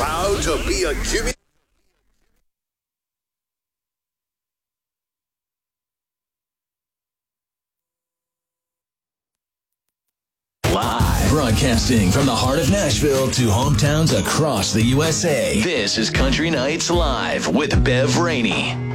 Proud to be a Jimmy. Live, broadcasting from the heart of Nashville to hometowns across the USA. This is Country Nights Live with Bev Rainey.